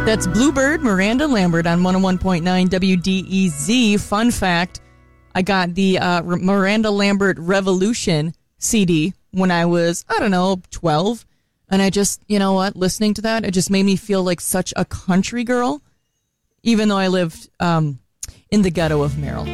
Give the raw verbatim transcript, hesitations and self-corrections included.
That's Bluebird, Miranda Lambert on one oh one point nine W D E Z. Fun fact, I got the uh, Miranda Lambert Revolution C D when I was, I don't know, twelve. And I just, you know what, listening to that, it just made me feel like such a country girl, even though I lived um, in the ghetto of Merrill.